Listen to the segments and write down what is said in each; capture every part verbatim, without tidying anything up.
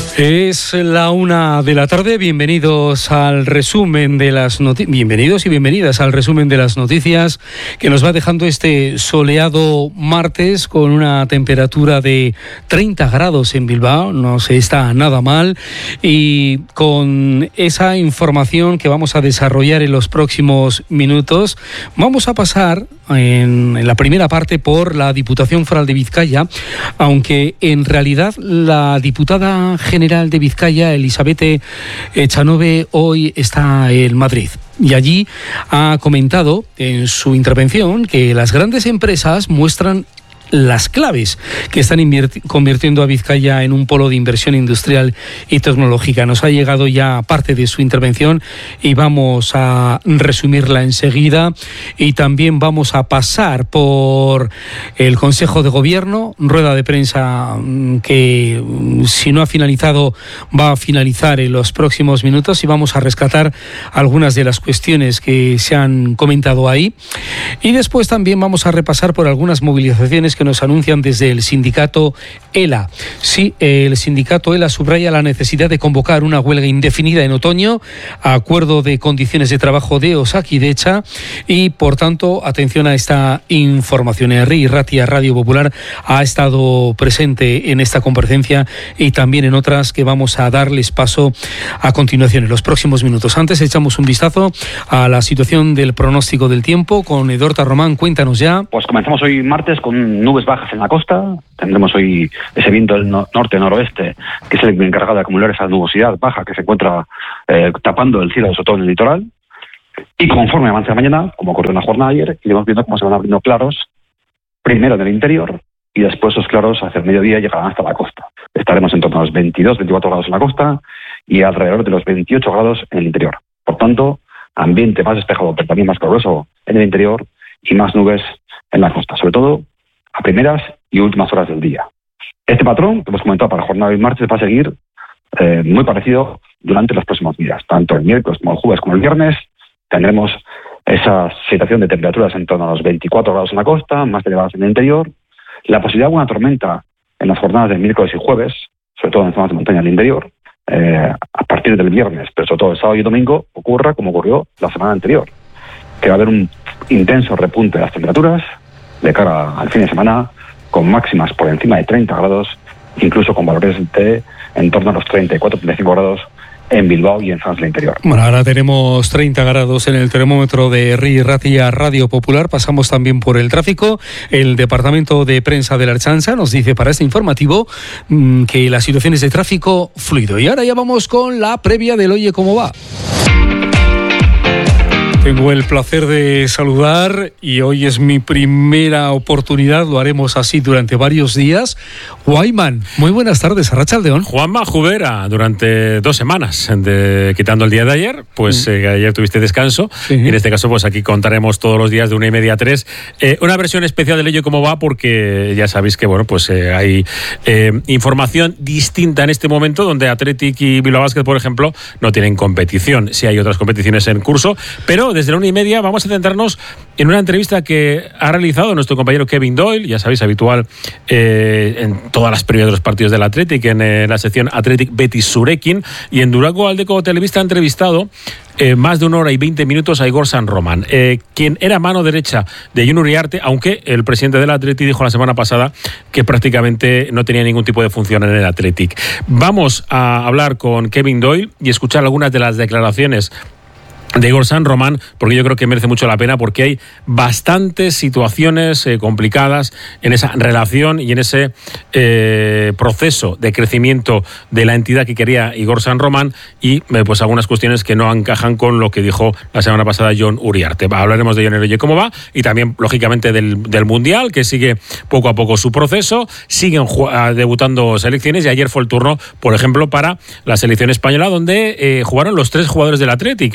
Es la una de la tarde. Bienvenidos al resumen de las noticias. Bienvenidos y bienvenidas al resumen de las noticias que nos va dejando este soleado martes con una temperatura de treinta grados en Bilbao. No se está nada mal. Y con esa información que vamos a desarrollar en los próximos minutos, vamos a pasar en, en la primera parte por la Diputación Foral de Vizcaya, aunque en realidad la diputada general de Vizcaya, Elizabeth Echanove, hoy está en Madrid. Y allí ha comentado en su intervención que las grandes empresas muestran las claves que están invirti- convirtiendo a Vizcaya en un polo de inversión industrial y tecnológica. Nos ha llegado ya parte de su intervención y vamos a resumirla enseguida, y también vamos a pasar por el Consejo de Gobierno, rueda de prensa que, si no ha finalizado, va a finalizar en los próximos minutos, y vamos a rescatar algunas de las cuestiones que se han comentado ahí. Y después también vamos a repasar por algunas movilizaciones que nos anuncian desde el sindicato ELA. Sí, el sindicato ELA subraya la necesidad de convocar una huelga indefinida en otoño, acuerdo de condiciones de trabajo de Osakidetza, y por tanto, atención a esta información. Herri Ratia, Radio Popular, ha estado presente en esta comparecencia y también en otras que vamos a darles paso a continuación en los próximos minutos. Antes echamos un vistazo a la situación del pronóstico del tiempo con Edorta Román. Cuéntanos ya. Pues comenzamos hoy martes con nubes bajas en la costa. Tendremos hoy ese viento del no- norte-noroeste, que es el encargado de acumular esa nubosidad baja que se encuentra eh, tapando el cielo, sobre todo en el litoral. Y conforme avance la mañana, como ocurrió en la jornada de ayer, iremos viendo cómo se van abriendo claros, primero en el interior, y después esos claros hacia el mediodía llegarán hasta la costa. Estaremos en torno a los veintidós, veinticuatro grados en la costa y alrededor de los veintiocho grados en el interior. Por tanto, ambiente más despejado, pero también más caluroso en el interior, y más nubes en la costa, sobre todo a primeras y últimas horas del día. Este patrón que hemos comentado para la jornada de martes va a seguir eh, muy parecido durante los próximos días. Tanto el miércoles como el jueves como el viernes tendremos esa situación de temperaturas en torno a los veinticuatro grados en la costa, más elevadas en el interior. La posibilidad de una tormenta en las jornadas del miércoles y jueves, sobre todo en zonas de montaña del interior, eh, a partir del viernes, pero sobre todo el sábado y domingo, ocurra como ocurrió la semana anterior, que va a haber un intenso repunte de las temperaturas de cara al fin de semana, con máximas por encima de treinta grados, incluso con valores de en torno a los treinta y cuatro a treinta y cinco grados en Bilbao y en zonas del interior. Bueno, ahora tenemos treinta grados en el termómetro de Herri Ratia, Radio Popular. Pasamos también por el tráfico. El Departamento de Prensa de la Ertzaintza nos dice para este informativo mmm, que la situación es de tráfico fluido. Y ahora ya vamos con la previa del Oye Cómo Va. Tengo el placer de saludar, y hoy es mi primera oportunidad, lo haremos así durante varios días. Guayman, muy buenas tardes, Arratsaldeon. Juanma Jubera, durante dos semanas, de, quitando el día de ayer, pues mm. eh, ayer tuviste descanso, sí. Y en este caso pues aquí contaremos todos los días de una y media a tres, eh, una versión especial del Ello Cómo Va, porque ya sabéis que bueno pues eh, hay eh, información distinta en este momento, donde Athletic y Bilbao Basket, por ejemplo, no tienen competición. Sí hay otras competiciones en curso, pero desde la una y media vamos a centrarnos en una entrevista que ha realizado nuestro compañero Kevin Doyle, ya sabéis, habitual eh, en todas las previas de los partidos del Athletic, en eh, la sección Athletic Betis Zurekin, y en Durango Aldeko Televista ha entrevistado eh, más de una hora y veinte minutos a Igor San Román, eh, quien era mano derecha de Jon Uriarte, aunque el presidente del Athletic dijo la semana pasada que prácticamente no tenía ningún tipo de función en el Athletic. Vamos a hablar con Kevin Doyle y escuchar algunas de las declaraciones de Igor San Román, porque yo creo que merece mucho la pena, porque hay bastantes situaciones eh, complicadas en esa relación y en ese eh, proceso de crecimiento de la entidad que quería Igor San Román, y eh, pues algunas cuestiones que no encajan con lo que dijo la semana pasada Jon Uriarte. Hablaremos de Jon Uriarte cómo va, y también lógicamente del, del Mundial, que sigue poco a poco su proceso, siguen ju- debutando selecciones, y ayer fue el turno, por ejemplo, para la selección española, donde eh, jugaron los tres jugadores del Athletic, que sorprende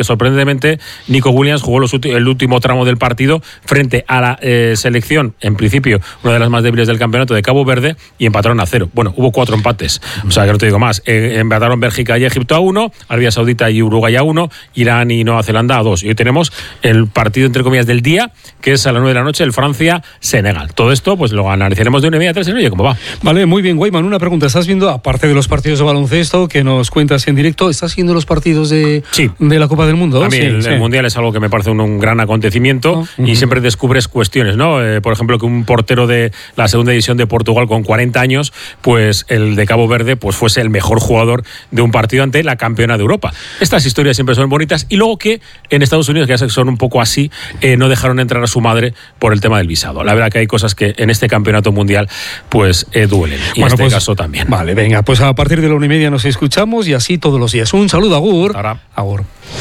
lamentablemente Nico Williams jugó los ulti- el último tramo del partido frente a la eh, selección, en principio una de las más débiles del campeonato, de Cabo Verde, y empataron a cero. Bueno, hubo cuatro empates, o sea que no te digo más. Eh, empataron Bélgica y Egipto a uno, Arabia Saudita y Uruguay a uno, Irán y Nueva Zelanda a dos. Y hoy tenemos el partido, entre comillas, del día, que es a las nueve de la noche, el Francia-Senegal. Todo esto pues lo analizaremos de una y media a tres en Oye Cómo Va. Vale, muy bien, Weyman. Una pregunta. ¿Estás viendo, aparte de los partidos de baloncesto que nos cuentas en directo, estás viendo los partidos de, sí. de la Copa del Mundo? A mí sí, el, sí. el Mundial es algo que me parece un, un gran acontecimiento oh, uh-huh. y siempre descubres cuestiones, ¿no? Eh, por ejemplo, que un portero de la segunda división de Portugal con cuarenta años, pues el de Cabo Verde pues fuese el mejor jugador de un partido ante la campeona de Europa. Estas historias siempre son bonitas. Y luego que en Estados Unidos, que ya son un poco así, eh, no dejaron entrar a su madre por el tema del visado. La verdad que hay cosas que en este campeonato mundial pues eh, duelen. Y bueno, en este pues, caso también. Vale, venga, pues a partir de la una y media nos escuchamos y así todos los días. Un saludo, Agur. Ahora. Agur.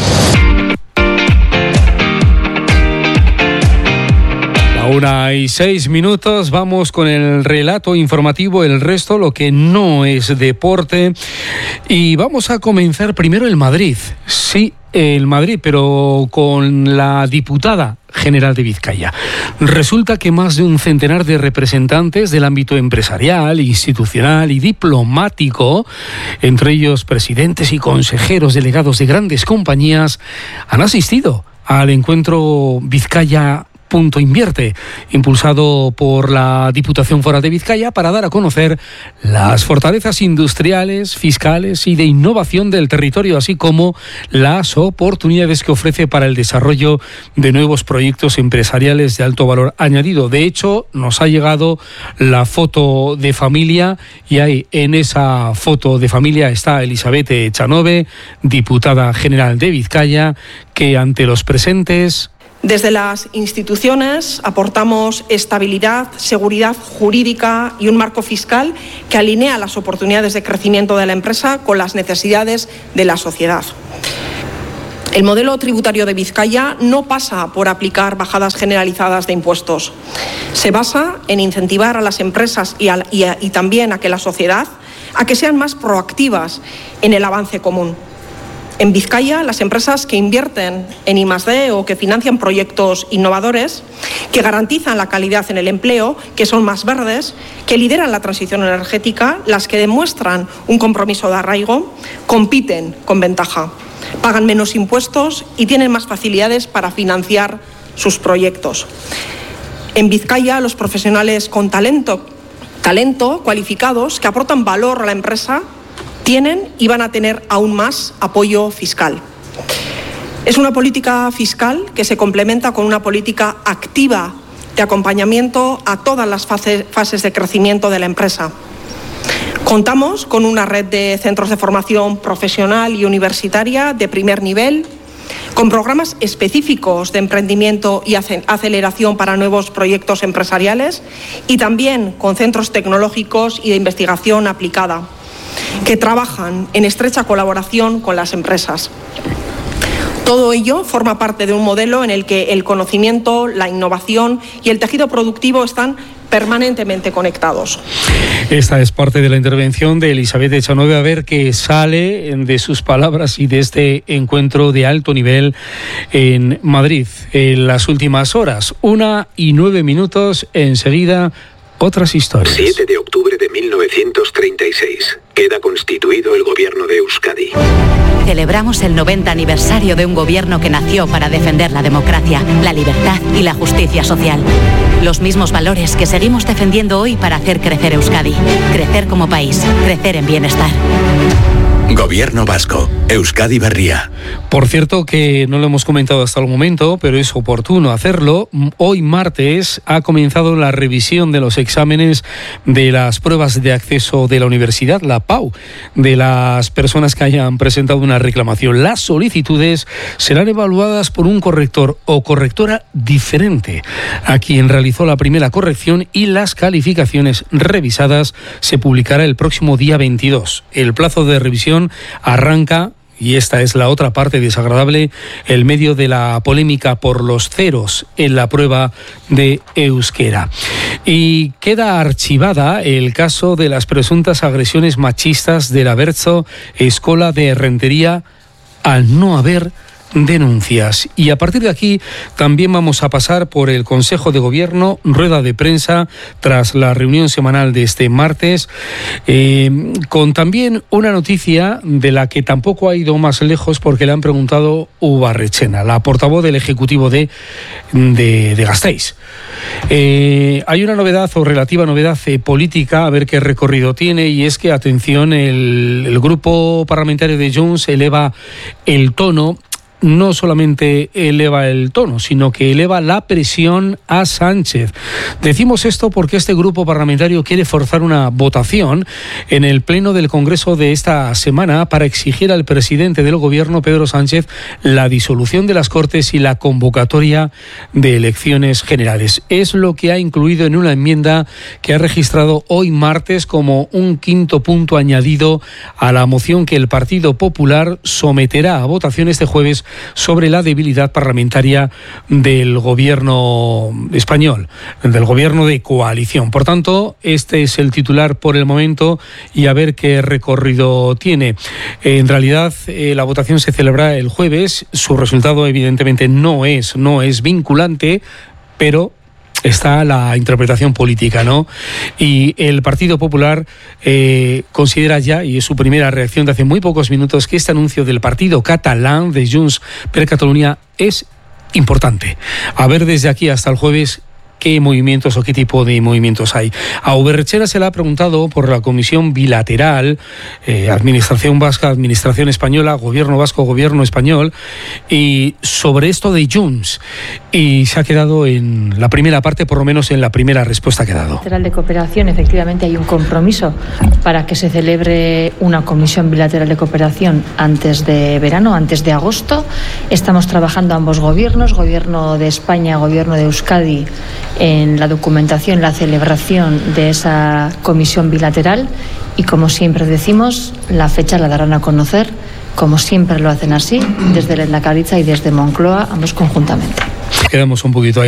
Una y seis minutos, vamos con el relato informativo, el resto, lo que no es deporte. Y vamos a comenzar primero el Madrid. Sí, el Madrid, pero con la diputada general de Vizcaya. Resulta que más de un centenar de representantes del ámbito empresarial, institucional y diplomático, entre ellos presidentes y consejeros delegados de grandes compañías, han asistido al encuentro Vizcaya Punto Invierte, impulsado por la Diputación Foral de Vizcaya para dar a conocer las fortalezas industriales, fiscales y de innovación del territorio, así como las oportunidades que ofrece para el desarrollo de nuevos proyectos empresariales de alto valor añadido. De hecho, nos ha llegado la foto de familia y ahí en esa foto de familia está Elisabeth Echanove, diputada general de Vizcaya, que ante los presentes... Desde las instituciones aportamos estabilidad, seguridad jurídica y un marco fiscal que alinea las oportunidades de crecimiento de la empresa con las necesidades de la sociedad. El modelo tributario de Vizcaya no pasa por aplicar bajadas generalizadas de impuestos. Se basa en incentivar a las empresas y, a, y, a, y también a que la sociedad a que sean más proactivas en el avance común. En Vizcaya, las empresas que invierten en I más D o que financian proyectos innovadores, que garantizan la calidad en el empleo, que son más verdes, que lideran la transición energética, las que demuestran un compromiso de arraigo, compiten con ventaja, pagan menos impuestos y tienen más facilidades para financiar sus proyectos. En Vizcaya, los profesionales con talento, talento cualificados, que aportan valor a la empresa, tienen y van a tener aún más apoyo fiscal. Es una política fiscal que se complementa con una política activa de acompañamiento a todas las fase, fases de crecimiento de la empresa. Contamos con una red de centros de formación profesional y universitaria de primer nivel, con programas específicos de emprendimiento y aceleración para nuevos proyectos empresariales y también con centros tecnológicos y de investigación aplicada, que trabajan en estrecha colaboración con las empresas. Todo ello forma parte de un modelo en el que el conocimiento, la innovación y el tejido productivo están permanentemente conectados. Esta es parte de la intervención de Elisabeth Echanove, a ver qué sale de sus palabras y de este encuentro de alto nivel en Madrid en las últimas horas. Una y nueve minutos, enseguida otras historias. siete de octubre de mil novecientos treinta y seis. Queda constituido el gobierno de Euskadi. Celebramos el noventa aniversario de un gobierno que nació para defender la democracia, la libertad y la justicia social. Los mismos valores que seguimos defendiendo hoy para hacer crecer Euskadi. Crecer como país, crecer en bienestar. Gobierno vasco, Euskadi Berria. Por cierto, que no lo hemos comentado hasta el momento, pero es oportuno hacerlo. Hoy martes ha comenzado la revisión de los exámenes de las pruebas de acceso de la universidad, la P A U, de las personas que hayan presentado una reclamación. Las solicitudes serán evaluadas por un corrector o correctora diferente a quien realizó la primera corrección, y las calificaciones revisadas se publicará el próximo día veintidós. El plazo de revisión arranca, y esta es la otra parte desagradable, el medio de la polémica por los ceros en la prueba de euskera. Y queda archivada el caso de las presuntas agresiones machistas de la Bertso Escola de Rentería, al no haber denuncias. Y a partir de aquí también vamos a pasar por el Consejo de Gobierno, rueda de prensa tras la reunión semanal de este martes, eh, con también una noticia de la que tampoco ha ido más lejos porque le han preguntado Ubarretxena, la portavoz del Ejecutivo de, de, de Gasteiz. Eh, hay una novedad o relativa novedad eh, política, a ver qué recorrido tiene, y es que, atención, el, el grupo parlamentario de Junts eleva el tono. No solamente eleva el tono, sino que eleva la presión a Sánchez. Decimos esto porque este grupo parlamentario quiere forzar una votación en el pleno del Congreso de esta semana para exigir al presidente del Gobierno, Pedro Sánchez, la disolución de las Cortes y la convocatoria de elecciones generales. Es lo que ha incluido en una enmienda que ha registrado hoy martes como un quinto punto añadido a la moción que el Partido Popular someterá a votación este jueves sobre la debilidad parlamentaria del gobierno español, del gobierno de coalición. Por tanto, este es el titular por el momento y a ver qué recorrido tiene. En realidad, eh, la votación se celebrará el jueves. Su resultado, evidentemente, no es, no es vinculante, pero está la interpretación política, ¿no? Y el Partido Popular eh, considera ya, y es su primera reacción de hace muy pocos minutos, que este anuncio del partido catalán de Junts per Catalunya es importante. A ver desde aquí hasta el jueves qué movimientos o qué tipo de movimientos hay. A Ubarretxena se le ha preguntado por la comisión bilateral, eh, Administración Vasca, Administración Española, Gobierno Vasco, Gobierno Español, y sobre esto de Junts. Y se ha quedado en la primera parte, por lo menos en la primera respuesta que ha dado. Bilateral de cooperación, efectivamente hay un compromiso para que se celebre una comisión bilateral de cooperación antes de verano, antes de agosto. Estamos trabajando ambos gobiernos, Gobierno de España, Gobierno de Euskadi, en la documentación, la celebración de esa comisión bilateral, y como siempre decimos, la fecha la darán a conocer, como siempre lo hacen así, desde Lehendakaritza y desde Moncloa, ambos conjuntamente. Quedamos un poquito ahí.